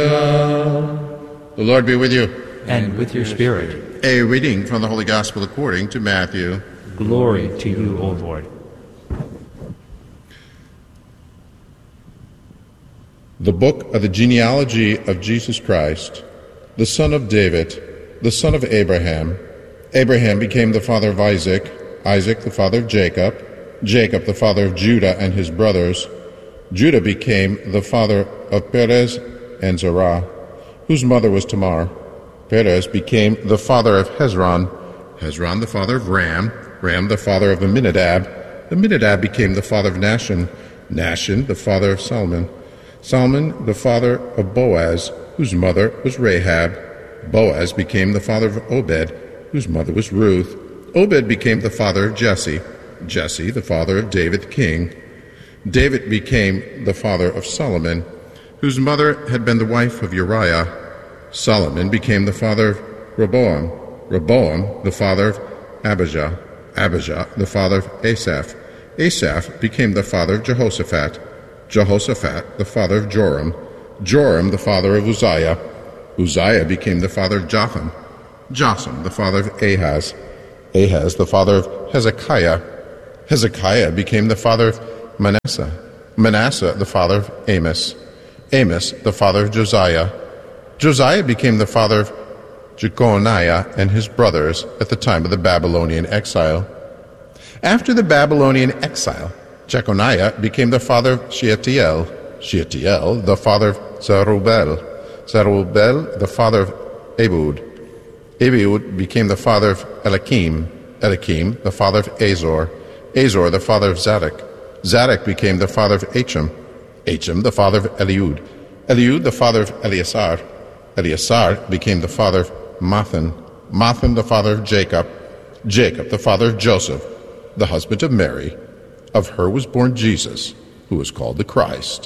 The Lord be with you. And with your spirit. A reading from the Holy Gospel according to Matthew. Glory to you, O Lord. The book of the genealogy of Jesus Christ, the son of David, the son of Abraham. Abraham became the father of Isaac, Isaac the father of Jacob, Jacob the father of Judah and his brothers. Judah became the father of Perez and Zerah, whose mother was Tamar. Perez became the father of Hezron, Hezron the father of Ram, Ram the father of Amminadab. Amminadab became the father of Nahshon, Nahshon the father of Salmon, Salmon the father of Boaz, whose mother was Rahab. Boaz became the father of Obed, whose mother was Ruth. Obed became the father of Jesse, Jesse the father of David the king. David became the father of Solomon, whose mother had been the wife of Uriah. Solomon became the father of Rehoboam, Rehoboam the father of Abijah, Abijah the father of Asaph. Asaph became the father of Jehoshaphat, Jehoshaphat the father of Joram, Joram the father of Uzziah. Uzziah became the father of Jotham, Jotham the father of Ahaz, Ahaz the father of Hezekiah. Hezekiah became the father of Manasseh, Manasseh the father of Amos, Amos the father of Josiah. Josiah became the father of Jeconiah and his brothers at the time of the Babylonian exile. After the Babylonian exile, Jeconiah became the father of Shealtiel, Shealtiel the father of Zerubbabel, Zerubbabel the father of Ehud. Ehud became the father of Eliakim, Eliakim the father of Azor, Azor the father of Zadok. Zadok became the father of Achim, Achim the father of Eliud, Eliud the father of Eleazar. Eleazar became the father of Mathan, Mathan the father of Jacob, Jacob the father of Joseph, the husband of Mary. Of her was born Jesus, who was called the Christ.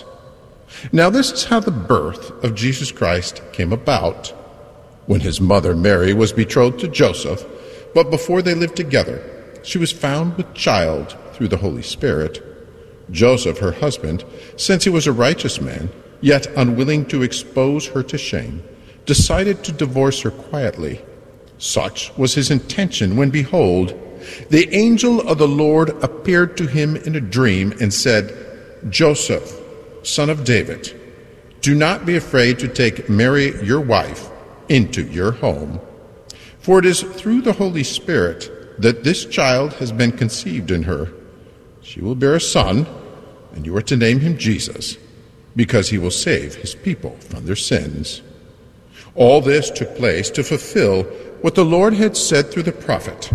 Now this is how the birth of Jesus Christ came about. When his mother Mary was betrothed to Joseph, but before they lived together, she was found with child through the Holy Spirit. Joseph, her husband, since he was a righteous man, yet unwilling to expose her to shame, decided to divorce her quietly. Such was his intention when, behold, the angel of the Lord appeared to him in a dream and said, Joseph, son of David, do not be afraid to take Mary, your wife, into your home. For it is through the Holy Spirit that this child has been conceived in her. She will bear a son, and you are to name him Jesus, because he will save his people from their sins. All this took place to fulfill what the Lord had said through the prophet.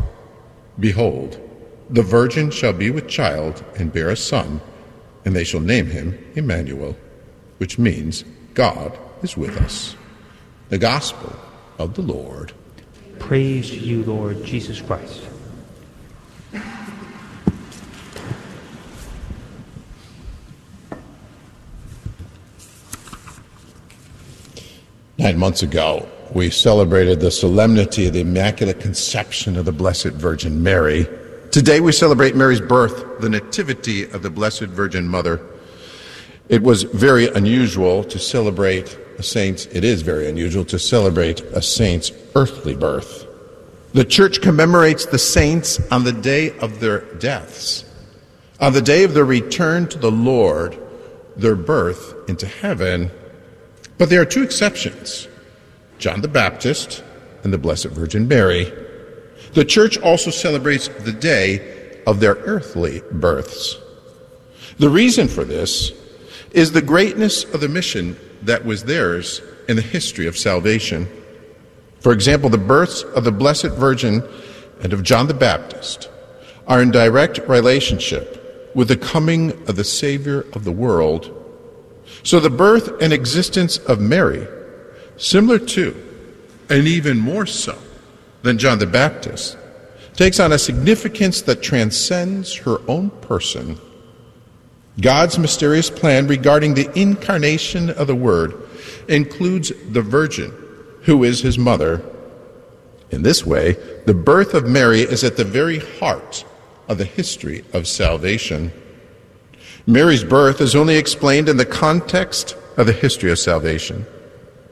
Behold, the virgin shall be with child and bear a son, and they shall name him Emmanuel, which means God is with us. The Gospel of the Lord. Praise to you, Lord Jesus Christ. 9 months ago, we celebrated the solemnity of the Immaculate Conception of the Blessed Virgin Mary. Today we celebrate Mary's birth, the Nativity of the Blessed Virgin Mother. It was very unusual to celebrate a saint's, it is very unusual to celebrate a saint's earthly birth. The Church commemorates the saints on the day of their deaths, on the day of their return to the Lord, their birth into heaven. But there are two exceptions, John the Baptist and the Blessed Virgin Mary. The Church also celebrates the day of their earthly births. The reason for this is the greatness of the mission that was theirs in the history of salvation. For example, the births of the Blessed Virgin and of John the Baptist are in direct relationship with the coming of the Savior of the world. So the birth and existence of Mary, similar to, and even more so than John the Baptist, takes on a significance that transcends her own person. God's mysterious plan regarding the incarnation of the Word includes the Virgin, who is his mother. In this way, the birth of Mary is at the very heart of the history of salvation. Mary's birth is only explained in the context of the history of salvation.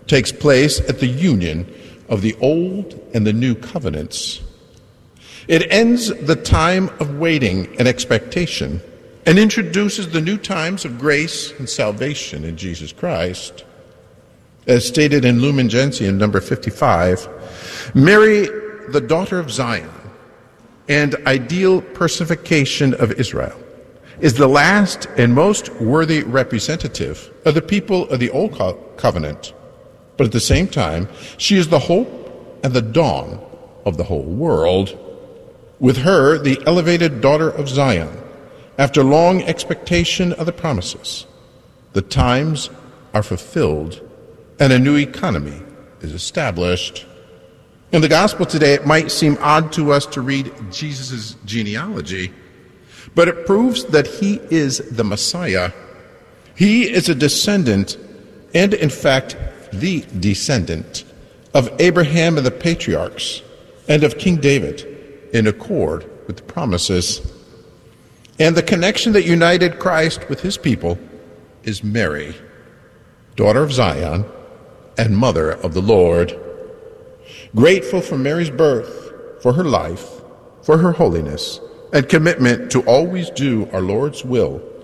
takes place at the union of the old and the new covenants. It ends the time of waiting and expectation and introduces the new times of grace and salvation in Jesus Christ. As stated in Lumen Gentium number 55, Mary, the daughter of Zion and ideal personification of Israel, is the last and most worthy representative of the people of the Old Covenant. But at the same time, she is the hope and the dawn of the whole world. With her, the elevated daughter of Zion, after long expectation of the promises, the times are fulfilled and a new economy is established. In the gospel today, it might seem odd to us to read Jesus' genealogy, but it proves that he is the Messiah. He is a descendant, and in fact, the descendant of Abraham and the patriarchs, and of King David, in accord with the promises. And the connection that united Christ with his people is Mary, daughter of Zion and mother of the Lord. Grateful for Mary's birth, for her life, for her holiness, and commitment to always do our Lord's will,